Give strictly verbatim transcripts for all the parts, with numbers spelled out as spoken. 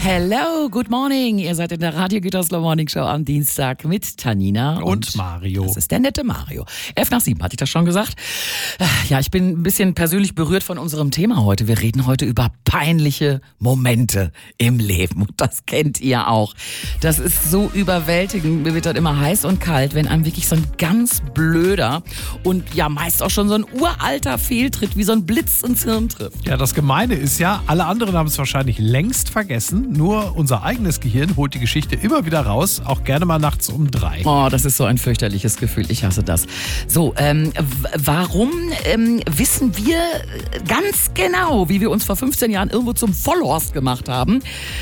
Hello, good morning. Ihr seid in der Radio Gütersloh Morning Show am Dienstag mit Tanina und, und Mario. Das ist der nette Mario. Elf nach sieben, hatte ich das schon gesagt? Ja, ich bin ein bisschen persönlich berührt von unserem Thema heute. Wir reden heute über peinliche Momente im Leben. Und das kennt ihr auch. Das ist so überwältigend. Mir wird dann immer heiß und kalt, wenn einem wirklich so ein ganz blöder und ja meist auch schon so ein uralter Fehltritt wie so ein Blitz ins Hirn trifft. Ja, das Gemeine ist ja, alle anderen haben es wahrscheinlich längst vergessen. Nur unser eigenes Gehirn holt die Geschichte immer wieder raus, auch gerne mal nachts um drei. Oh, das ist so ein fürchterliches Gefühl. Ich hasse das. So, ähm, w- warum ähm, wissen wir ganz genau, wie wir uns vor fünfzehn Jahren irgendwo zum Vollhorst gemacht haben?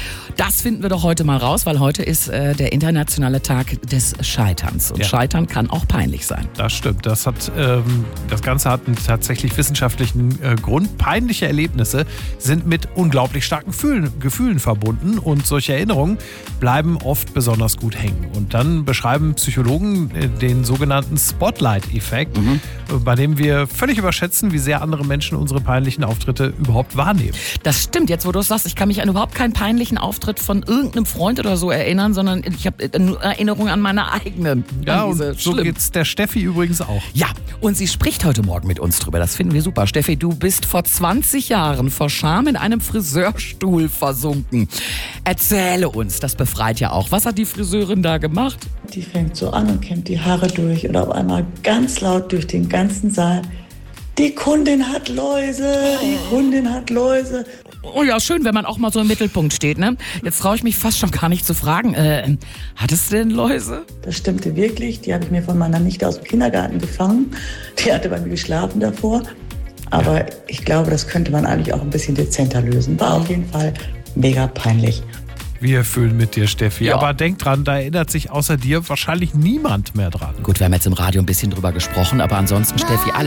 Das finden wir doch heute mal raus, weil heute ist äh, der internationale Tag des Scheiterns. Und Ja. Scheitern kann auch peinlich sein. Das stimmt. Das, hat, ähm, das Ganze hat einen tatsächlich wissenschaftlichen äh, Grund. Peinliche Erlebnisse sind mit unglaublich starken Gefühlen, Gefühlen verbunden und solche Erinnerungen bleiben oft besonders gut hängen. Und dann beschreiben Psychologen äh, den sogenannten Spotlight-Effekt, Mhm. äh, bei dem wir völlig überschätzen, wie sehr andere Menschen unsere peinlichen Auftritte überhaupt wahrnehmen. Das stimmt, jetzt wo du es sagst, ich kann mich an überhaupt keinen peinlichen Auftritt von irgendeinem Freund oder so erinnern, sondern ich habe nur Erinnerungen an meine eigenen. Ja, an und diese so schlimm. geht's der Steffi übrigens auch. Ja, und sie spricht heute Morgen mit uns drüber. Das finden wir super. Steffi, du bist vor zwanzig Jahren vor Scham in einem Friseurstuhl versunken. Erzähle uns, das befreit ja auch. Was hat die Friseurin da gemacht? Die fängt so an und kämmt die Haare durch und auf einmal ganz laut durch den ganzen Saal: Die Kundin hat Läuse, die Kundin hat Läuse. Oh ja, schön, wenn man auch mal so im Mittelpunkt steht, ne? Jetzt traue ich mich fast schon gar nicht zu fragen. Äh, hattest du denn Läuse? Das stimmte wirklich, die habe ich mir von meiner Nichte aus dem Kindergarten gefangen. Die hatte bei mir geschlafen davor. Aber ich glaube, das könnte man eigentlich auch ein bisschen dezenter lösen. War auf jeden Fall mega peinlich. Wir fühlen mit dir, Steffi. Ja. Aber denk dran, da erinnert sich außer dir wahrscheinlich niemand mehr dran. Gut, wir haben jetzt im Radio ein bisschen drüber gesprochen, aber ansonsten, Steffi, alle